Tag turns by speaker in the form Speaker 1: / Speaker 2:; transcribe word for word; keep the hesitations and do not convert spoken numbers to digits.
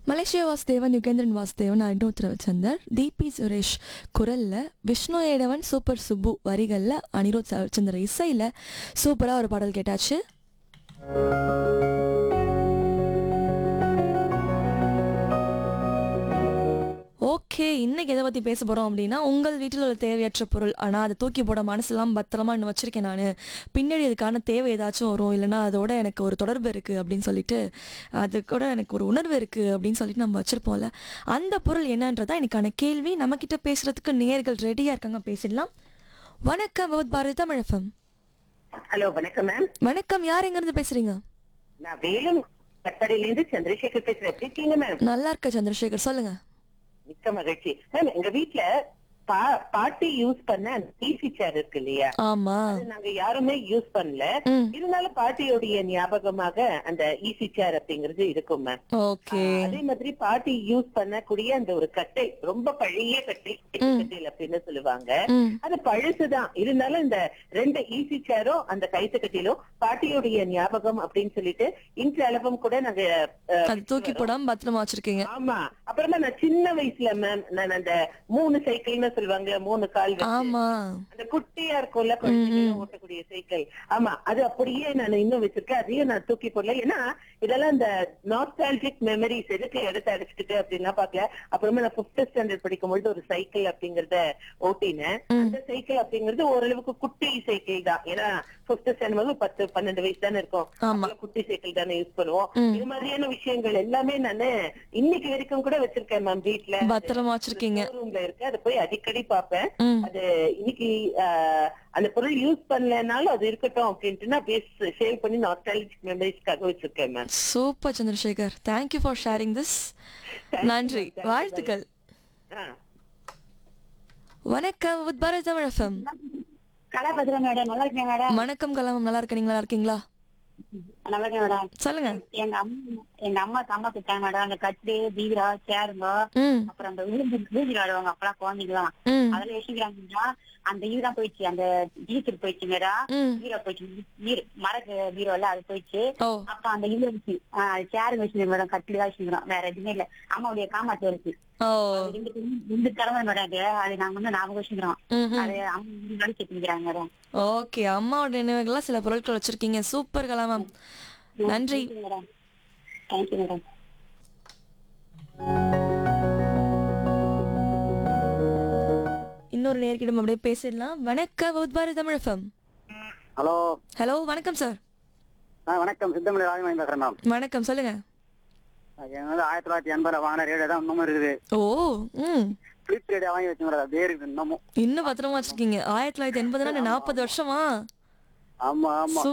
Speaker 1: Malaysia Vasudevan, Yugendran Vasudevan, Anirudh Ravichander, DP Suresh குரல்ல, Vishnu ஏடவன், super Subbu வரிகளில், அனிருத் ரவிச்சந்தர் இசையில் சூப்பராக ஒரு பாடல் கேட்டாச்சு. ஓகே, இன்னைக்கு எதை பற்றி பேச போகிறோம் அப்படின்னா, உங்கள் வீட்டில் உள்ள தேவையற்ற பொருள் ஆனால் அதை தூக்கி போட மனசெல்லாம் பத்திரமா இன்னும் வச்சுருக்கேன் நான், பின்னாடி அதுக்கான தேவை ஏதாச்சும் வரும், இல்லைனா அதோட எனக்கு ஒரு தொடர்பு இருக்குது அப்படின்னு சொல்லிட்டு, அது கூட எனக்கு ஒரு உணர்வு இருக்குது அப்படின்னு சொல்லிட்டு நம்ம வச்சுருப்போம்ல, அந்த பொருள் என்னன்றதான் எனக்கான கேள்வி. நம்மக்கிட்ட பேசுகிறதுக்கு நேயர்கள் ரெடியாக இருக்காங்க, பேசிடலாம். வணக்கம் with Bharathi Tamil FM.
Speaker 2: Hello, வணக்கம் மேம்.
Speaker 1: வணக்கம், யார் எங்கேருந்து பேசுகிறீங்க?
Speaker 2: நான் வேலும் கட்டடையிலேருந்து சந்திரசேகர் பேசுறேன். எப்படி இருக்கீங்க மேம்?
Speaker 1: நல்லா இருக்க சந்திரசேகர், சொல்லுங்கள்.
Speaker 2: மிக்க மகிழ்ச்சி மேம். எங்க வீட்ல பா பாட்டி யூஸ் பண்ண அந்த ஈசி சேர் இருக்கு இல்லையா,
Speaker 1: ஆமா,
Speaker 2: அது நாங்க யாருமே யூஸ் பண்ணல.
Speaker 1: ம்,
Speaker 2: இருந்தாலும் பாட்டியோடைய ஞாபகமாக அந்த ஈசி சேர் அப்படிங்கிறது இருக்கும் மேம்.
Speaker 1: ஓகே,
Speaker 2: அதே மாதிரி பாட்டி யூஸ் பண்ணக்கூடிய அந்த ஒரு கட்டை, ரொம்ப பழைய கட்டை, கட்டையில் அப்படின்னு சொல்லுவாங்க.
Speaker 1: ம்,
Speaker 2: அது பழுசுதான், இருந்தாலும் இந்த ரெண்டு ஈசி சேரும் அந்த கைத்து கட்டிலும் பாட்டியோடைய ஞாபகம் அப்படின்னு சொல்லிட்டு இன்று அளவும் கூட நாங்க அஹ்,
Speaker 1: அது தூக்கி போடாம பத்திரமா வச்சிருக்கீங்க.
Speaker 2: ஆமா. அப்புறமா நான் சின்ன வயசுல மேம், நான் அந்த மூணு சைக்கிள்னு சொல்லுவாங்க, மூணு கால் வச்சு,
Speaker 1: ஆமா,
Speaker 2: அந்த குட்டியா இருக்கும்ல குழந்தைங்க ஓட்டக்கூடிய சைக்கிள், ஆமா, அது அப்படியே நான் இன்னும் வச்சிருக்கேன். அதையும் நான் தூக்கி போடல. ஏன்னா இதெல்லாம் இந்த நாஸ்டாலஜிக் மெமரிஸ், எதுக்கு எடுத்து அடிச்சுக்கிட்டு அப்படின்னா பாக்கல. அப்புறமா நான் பிப்த் ஸ்டாண்டர்ட் படிக்கும் பொழுது ஒரு சைக்கிள் அப்படிங்கறத ஓட்டினேன். அந்த சைக்கிள் அப்படிங்கிறது ஓரளவுக்கு குட்டி சைக்கிள் தான். ஏன்னா பிப்த் ஸ்டாண்டர்ட் பத்து பன்னெண்டு வயசு தானே இருக்கும்.
Speaker 1: ஆமா,
Speaker 2: குட்டி சைக்கிள் தானே யூஸ் பண்ணுவோம். இது மாதிரியான விஷயங்கள் எல்லாமே நானு இன்னைக்கு வரைக்கும் கூட வச்சிருக்கேன் மேம் வீட்டுல.
Speaker 1: பத்திரமா வச்சிருக்கீங்க.
Speaker 2: ரூம்ல இருக்கு, அதை போய் அடிக்கடி பாப்பேன்.
Speaker 1: ம்,
Speaker 2: அது இன்னைக்கு ஆஹ், அந்த பொருள் யூஸ் பண்ணலனாலும் அது இருக்கட்டும் அப்படின்ட்டு நான் பேஸ் சேவ் பண்ணி நாஸ்டாலஜிக் மெமரிஸ்க்காக வச்சிருக்கேன் ma'am.
Speaker 1: Super Chandrasekhar, thank you for sharing this. நன்றி, வாழ்த்துக்கள். வணக்கம் with Bharathi Tamil FM.
Speaker 3: கலாபதிரம் madam, நல்லா இருக்கேன் மேடம்.
Speaker 1: வணக்கம் கலாம், நல்லா இருக்க, நீங்க நல்லா இருக்கீங்களா?
Speaker 3: நல்லா இருக்கேன் மேடம்.
Speaker 1: சொல்லுங்க.
Speaker 3: எங்க அம்மா எங்க அம்மா அம்மா கொடுத்தாங்க மேடம். அந்த கட்டு பீரா சேருங்க,
Speaker 1: ம்,
Speaker 3: அப்புறம் அந்த விழுந்து விழுந்து ஆடுவாங்க அப்பெல்லாம் குழந்தைங்களாம்,
Speaker 1: ம்,
Speaker 3: அதெல்லாம் வச்சுக்கிறாங்க. அந்த இதுதான் போயிடுச்சு, அந்த ஜீசர் போயிடுச்சு மேடம்.
Speaker 1: ம்,
Speaker 3: பீரோ போயிடுச்சு, பீரோ மர பீரோல அது போயிடுச்சு.
Speaker 1: ஓ,
Speaker 3: அப்ப அந்த இது வச்சு சேரு வச்சுருந்தேன் மேடம். கட்டில தான் வச்சுக்கிறோம், வேற எதுவுமே இல்ல. அம்மாவுடைய காமாட்டு இருக்கு,
Speaker 1: ஓ,
Speaker 3: அது ரெண்டு ரெண்டு தலைமை மேடம். அது அது நாங்க வந்து ஞாபகம் வச்சுக்கிறோம்.
Speaker 1: ம், ம்.
Speaker 3: அது அம்மா நாளைக்கு செஞ்சுக்கிறாங்க மேடம்.
Speaker 1: ஓகே, அம்மாவோட நினைவுகளா சில பொருட்கள் வச்சிருக்கீங்க. சூப்பர் கலாம் மேம், நன்றி.
Speaker 3: Madam, thank you madam.
Speaker 1: இன்னொரு நேர்கிடம் அப்படியே பேசிடலாம். வணக்கம் with Bharathi Tamil FM.
Speaker 4: Hello.
Speaker 1: Hello, வணக்கம் சார்.
Speaker 4: ஆ வணக்கம், சித்தமலை ராஜமணி பேசுறேன் மேம்.
Speaker 1: வணக்கம், சொல்லுங்க.
Speaker 4: எனக்கு வந்து ஆயிரத்தி தொள்ளாயிரத்தி எண்பதுல வாங்கின ரேடியோ தான் இன்னமும் இருக்குது.
Speaker 1: ஓ, ம்,
Speaker 4: ஃபிளிப் ரேடியோ வாங்கி வச்சுங்கிறது அப்படியே இருக்குது இன்னமும்.
Speaker 1: இன்னும் பத்திரமா வச்சிருக்கீங்க. ஆயிரத்தி தொள்ளாயிரத்தி எண்பதுனா நாற்பது வருஷமா?
Speaker 4: ஆமா ஆமா.